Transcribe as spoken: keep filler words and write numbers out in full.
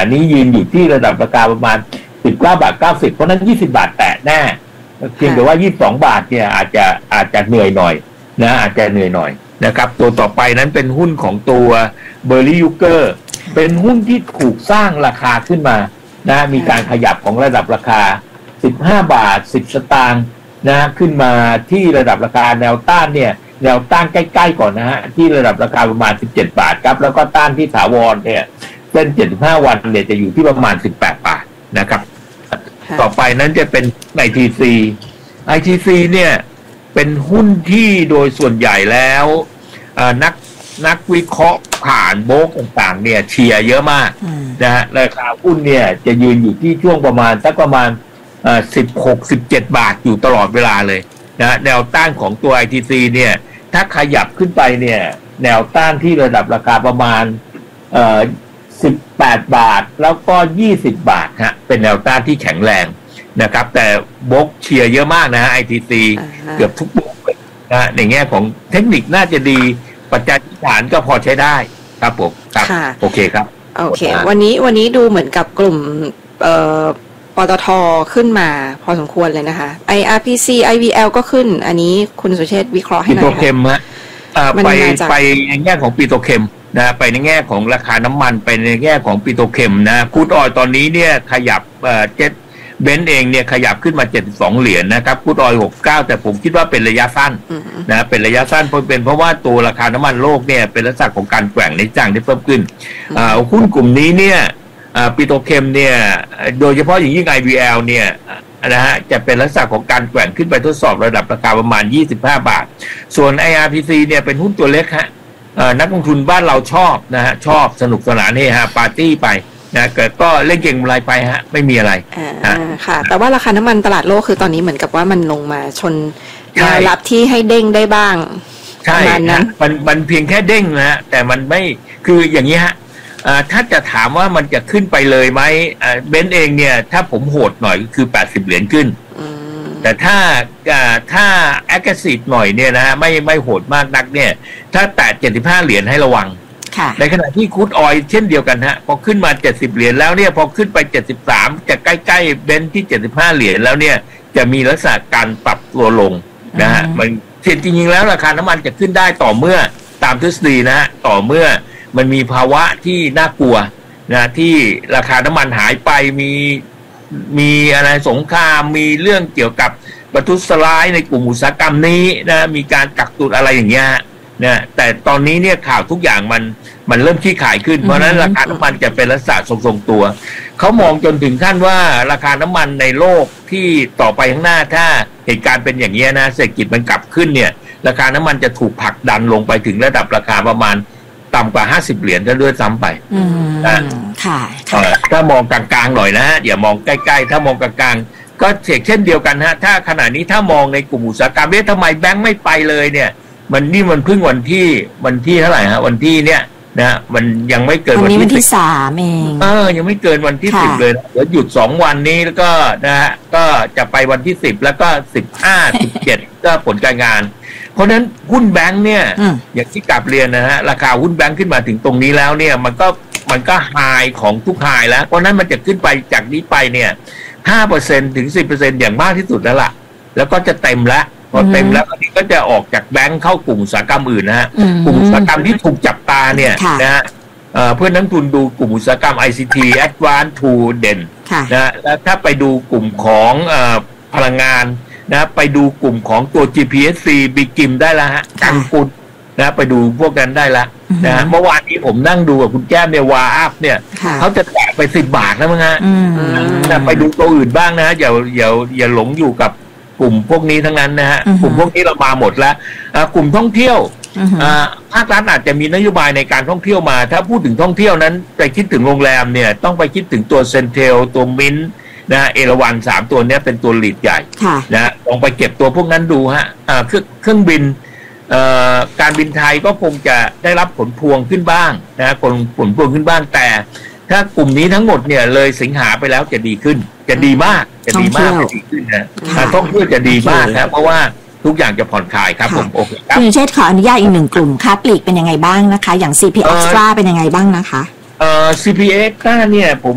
นี้ยืนอยู่ที่ระดับราคาประมาณสิบเก้าบาทเก้าสิบเพราะนั้นยี่สิบบาทแตะแน่เพียงแต่ว่ายี่สิบสองบาทเนี่ยอาจจะอาจจะเหนื่อยหน่อยนะอาจจะเหนื่อยหน่อยนะครับตัวต่อไปนั้นเป็นหุ้นของตัวเบอร์รี่ยูเกอร์เป็นหุ้นที่ถูกสร้างราคาขึ้นมานะมีการขยับของระดับราคาสิบห้าบาทสิบสตางค์นะขึ้นมาที่ระดับราคาแนวต้านเนี่ยแนวต้านใกล้ๆก่อนนะฮะที่ระดับราคาประมาณสิบเจ็ดบาทครับแล้วก็ต้านที่ถาวรเนี่ยเส้นเจ็ดสิบห้าวันเนี่ยจะอยู่ที่ประมาณสิบแปดบาทนะครับต่อไปนั้นจะเป็น ไอ ที ซี ไอ ที ซี เนี่ยเป็นหุ้นที่โดยส่วนใหญ่แล้วนักนักวิเคราะห์ผ่านโบรกต่างๆเนี่ยเชียร์เยอะมากนะฮะราคาหุ้นเนี่ยจะยืนอยู่ที่ช่วงประมาณสักประมาณสิบหก สิบเจ็ดบาทอยู่ตลอดเวลาเลยนะแนวต้านของตัว ไอ ที ซี เนี่ยถ้าขยับขึ้นไปเนี่ยแนวต้านที่ระดับราคาประมาณเอ่อสิบแปดบาทแล้วก็ยี่สิบบาทฮะเป็นแนวต้านที่แข็งแรงนะครับแต่โบรกเชียร์เยอะมากนะฮะ ไอ ที ซี uh-huh. เกือบทุกโบรกนะในแง่ของเทคนิคน่าจะดีปัจจัยพื้นฐานก็พอใช้ได้ครับผมครับโอเคครับโอเควันนี้วันนี้ดูเหมือนกับกลุ่มเอ่อปตท.ขึ้นมาพอสมควรเลยนะคะ ไอ อาร์ พี ซี ไอ วี แอล ก็ขึ้นอันนี้คุณสุเชษฐ์วิเคราะห์ให้หน่อยปิโตรเคมฮะไปไปในแง่ของปิโตรเคมนะไปในแง่ของราคาน้ำมันไปในแง่ของปิโตรเคมนะครูดออยล์ตอนนี้เนี่ยขยับเอ่อเจ็ดเบนซ์เองเนี่ยขยับขึ้นมาเจ็ดสิบสองเหรียญ น, นะครับครูดออยล์หกสิบเก้าแต่ผมคิดว่าเป็นระยะสั้นนะเป็นระยะสั้นเพราะเป็นเพราะว่าตัวราคาน้ำมันโลกเนี่ยเป็นลักษณะของการแกว่งในจ้างที่เพิ่มขึ้นหุ้นกลุ่มนี้เนี่ยปิโตรเคมเนี่ยโดยเฉพาะอย่างยิ่ง ไอ วี แอล เนี่ยนะฮะจะเป็นลักษณะของการแกว่งขึ้นไปทดสอบระดับราคาประมาณยี่สิบห้าบาทส่วน ไอ อาร์ พี ซี เนี่ยเป็นหุ้นตัวเล็กฮะนักลงทุนบ้านเราชอบนะฮะชอบสนุกสนานเฮฮาปาร์ตี้ไปนะเกิดก็เล่นเก่งกำไรไปฮะไม่มีอะไรอ่าค่ะแต่ว่าราคาน้ำมันตลาดโลกคือตอนนี้เหมือนกับว่ามันลงมาชนแนวรับที่ให้เด้งได้บ้างใช่นะมันมันเพียงแค่เด้งนะฮะแต่มันไม่คืออย่างนี้ฮะถ้าจะถามว่ามันจะขึ้นไปเลยไหมเบนซ์เองเนี่ยถ้าผมโหดหน่อยคือแปดสิบเหรียญขึ้นแต่ถ้าถ้า aggressive หน่อยเนี่ยนะฮะไม่ไม่โหดมากนักเนี่ยถ้าแตะเจ็ดสิบห้าเหรียญให้ระวังในขณะที่ครูดออยล์เช่นเดียวกันฮะพอขึ้นมาเจ็ดสิบเหรียญแล้วเนี่ยพอขึ้นไปเจ็ดสิบสามจะใกล้ๆเบนซ์ที่เจ็ดสิบห้าเหรียญแล้วเนี่ยจะมีลักษณะการปรับตัวลงนะฮะมันจริงๆแล้วราคาน้ำมันจะขึ้นได้ต่อเมื่อตามทฤษฎีนะฮะต่อเมื่อมันมีภาวะที่น่ากลัวนะที่ราคาน้ำมันหายไปมีมีอะไรสงครามมีเรื่องเกี่ยวกับประทุษร้ายในกลุ่มอุตสาหกรรมนี้นะมีการกักตุนอะไรอย่างเงี้ยนะแต่ตอนนี้เนี่ยข่าวทุกอย่างมันมันเริ่มขี้ขายขึ้นเพราะฉะนั้นราคาน้ำมันจะเป็นลักษณะทรงๆตัวเขามองจนถึงขั้นว่าราคาน้ำมันในโลกที่ต่อไปข้างหน้าถ้าเหตุการณ์เป็นอย่างนี้นะเศรษฐกิจมันกลับขึ้นเนี่ยราคาน้ำมันจะถูกผลักดันลงไปถึงระดับราคาประมาณต่ำกว่าห้าสิบเหรียญก็ด้วยซ้ำไปนะค่ะถ้ามองกลางๆหน่อยนะฮะอย่ามองใกล้ๆถ้ามองกลางๆก็เช่นเดียวกันฮะถ้าขณะนี้ถ้ามองในกลุ่มอุตสาหกรรมเนี่ยทำไมแบงค์ไม่ไปเลยเนี่ยมันนี่มันเพิ่งวันที่วันที่เท่าไหร่ฮะวันที่เนี้ยนะมันยังไม่เกินวันที่วันที่สามเองเออยังไม่เกินวันที่สิบเลยเดี๋ยวหยุดสองวันนี้แล้วก็นะฮะก็จะไปวันที่สิบแล้วก็สิบห้าสิบเจ็ดก็ผลการงานเพราะฉะนั้นหุ้นแบงค์เนี่ยอย่างที่กลับเรียนนะฮะราคาหุ้นแบงค์ขึ้นมาถึงตรงนี้แล้วเนี่ยมันก็มันก็ไฮของทุกไฮแล้วเพราะนั้นมันจะขึ้นไปจากนี้ไปเนี่ยห้าเปอร์เซ็นต์ถึงสิบเปอร์เซ็นต์อย่างมากที่สุดแล้วล่ะแล้วก็จะเต็มแล้วพอเต็มแล้วอันนี้ก็จะออกจากแบงค์เข้ากลุ่มอุตสาหกรรมอื่นนะฮะกลุ่มอุตสาหกรรมที่ถูกจับตาเนี่ยนะฮะเพื่อนนักทุนดูกลุ่มอุตสาหกรรม ไอ ซี ที Advanced Tool เด่นนะแล้วถ้าไปดูกลุ่มของพลังงานนะไปดูกลุ่มของตัว จี พี เอส ซี บิกิมได้แล้วฮะกังกุลนะไปดูพวกนั้นได้ละนะเมื่อวานนี้ผมนั่งดูกับคุณแก้มเนี่ยวาอัพเนี่ยเขาจะแตะไปสิบบาทแล้วมั้งฮะนะไปดูตัวอื่นบ้างนะอย่าอย่าอย่าหลงอยู่กับกลุ่มพวกนี้ทั้งนั้นนะฮะกลุ่มพวกนี้เรามาหมดแล้วกลุ่มท่องเที่ยวภาครัฐอาจจะมีนโยบายในการท่องเที่ยวมาถ้าพูดถึงท่องเที่ยวนั้นไปคิดถึงโรงแรมเนี่ยต้องไปคิดถึงตัวเซนเทลตัวมินนะเอราวัณสามตัวนี้เป็นตัวลีดใหญ่นะลองไปเก็บตัวพวกนั้นดูฮะเครื่องเครื่องบินการบินไทยก็คงจะได้รับผลพวงขึ้นบ้างนะผลผลพวงขึ้นบ้างแต่ถ้ากลุ่มนี้ทั้งหมดเนี่ยเลยสิงหาไปแล้วจะดีขึ้นจะดีมากจะดีมากจะดีขึ้นนะท่องเที่ยวจะดีมากครับเพราะว่าทุกอย่างจะผ่อนคลายครับผมโอเคครับคุณเชษฐ์ขออนุญาตอีกหนึ่งกลุ่มค้าปลีกเป็นยังไงบ้างนะคะอย่าง ซี พี Extra เป็นยังไงบ้างนะคะเอ่อ ซี พี Extra เนี่ยผม